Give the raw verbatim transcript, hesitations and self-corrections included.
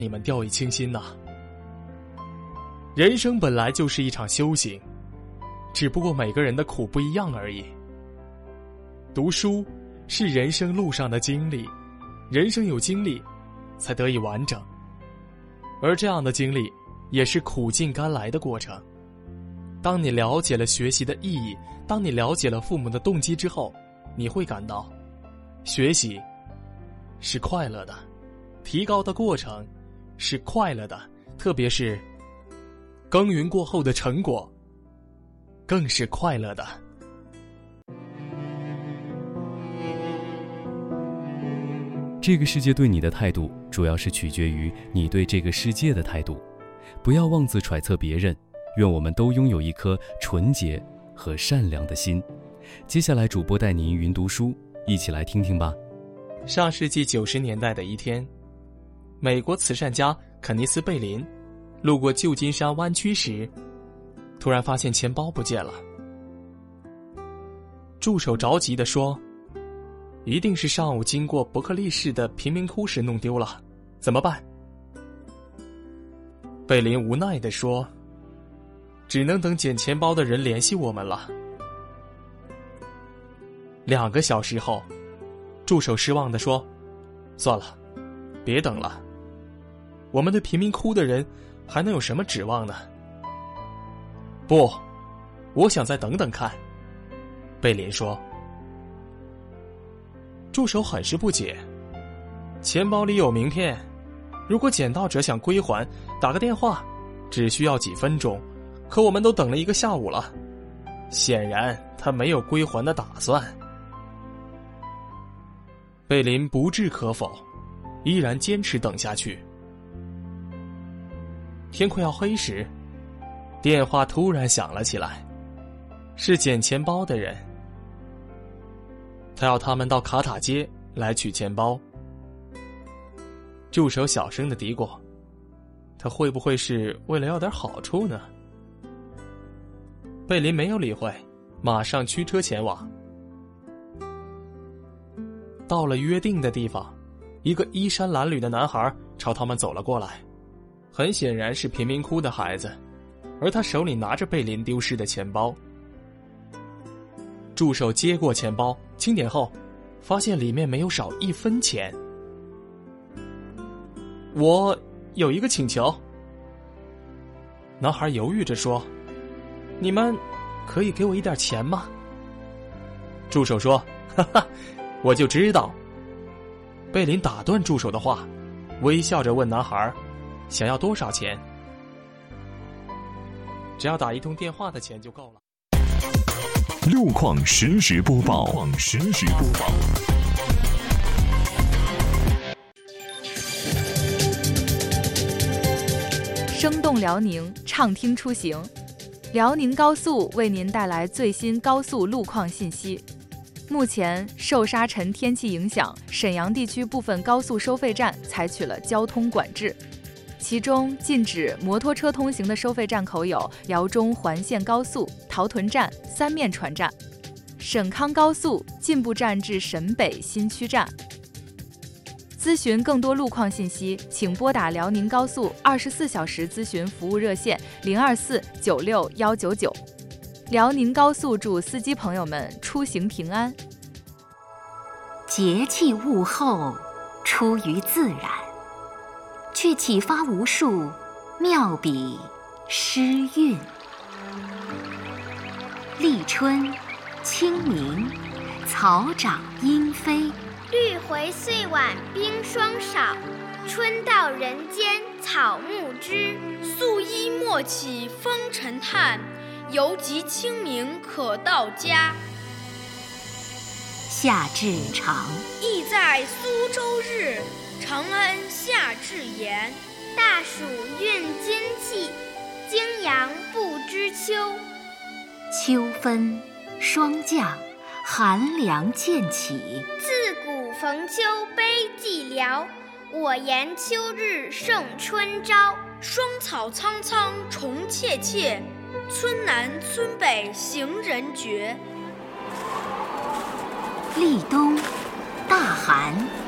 你们掉以轻心呐。人生本来就是一场修行，只不过每个人的苦不一样而已。读书是人生路上的经历，人生有经历才得以完整，而这样的经历也是苦尽甘来的过程。当你了解了学习的意义，当你了解了父母的动机之后，你会感到学习是快乐的，提高的过程是快乐的，特别是耕耘过后的成果更是快乐的。 这个世界对你的态度，主要是取决于你对这个世界的态度。不要妄自揣测别人，愿我们都拥有一颗纯洁和善良的心。接下来主播带您云读书，一起来听听吧。 上世纪九十年代的一天，美国慈善家肯尼斯·贝林路过旧金山湾区时，突然发现钱包不见了。助手着急地说，一定是上午经过伯克利市的贫民窟时弄丢了，怎么办？贝林无奈地说，只能等捡钱包的人联系我们了。两个小时后，助手失望地说，算了，别等了，我们对贫民窟的人还能有什么指望呢？不，我想再等等看，贝林说。助手很是不解，钱包里有名片，如果捡到者想归还，打个电话只需要几分钟，可我们都等了一个下午了，显然他没有归还的打算。贝林不置可否，依然坚持等下去。天快要黑时，电话突然响了起来，是捡钱包的人，他要他们到卡塔街来取钱包。助手小声地嘀咕，他会不会是为了要点好处呢？贝林没有理会，马上驱车前往。到了约定的地方，一个衣衫褴褛的男孩朝他们走了过来，很显然是贫民窟的孩子，而他手里拿着贝林丢失的钱包。助手接过钱包，清点后发现里面没有少一分钱。我有一个请求，男孩犹豫着说，你们可以给我一点钱吗？助手说，哈哈，我就知道。贝林打断助手的话，微笑着问男孩，想要多少钱？只要打一通电话的钱就够了。 路况实时播报，路况实时播报。 生动辽宁，畅听出行。辽宁高速为您带来最新高速路况信息。目前受沙尘天气影响，沈阳地区部分高速收费站采取了交通管制，其中禁止摩托车通行的收费站口有辽中环线高速、陶屯站、三面船站；沈康高速进步站至沈北新区站。咨询更多路况信息，请拨打辽宁高速二十四小时咨询服务热线零二四九六幺九九。辽宁高速祝司机朋友们出行平安。 节气物候出于自然，却启发无数妙笔诗韵。立春、清明，草长莺飞， 绿回岁晚冰霜少，春到人间草木知。 素衣莫起风尘叹，犹及清明可到家。 夏至长， 意在苏州日，承恩夏至炎。 大暑运金气，惊阳不知秋。 秋分霜降，寒凉渐起。 自古逢秋悲寂寥，我言秋日胜春朝。 霜草苍苍虫切切，村南村北行人绝。 立冬大寒，